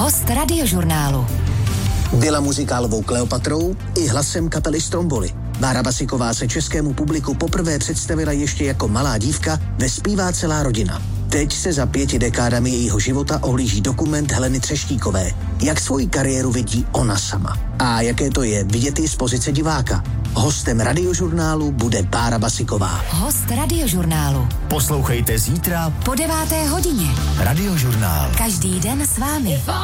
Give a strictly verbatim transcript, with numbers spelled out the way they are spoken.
Host Radiožurnálu. Byla muzikálovou Kleopatrou i hlasem kapely Stromboli. Bára Basiková se českému publiku poprvé představila ještě jako malá dívka ve Zpívá celá rodina. Teď se za pěti dekádami jejího života ohlíží dokument Heleny Třeštíkové, jak svoji kariéru vidí ona sama. A jaké to je vidět ji z pozice diváka. Hostem Radiožurnálu bude Bára Basiková. Host Radiožurnálu. Poslouchejte zítra po deváté hodině. Radiožurnál. Každý den s vámi.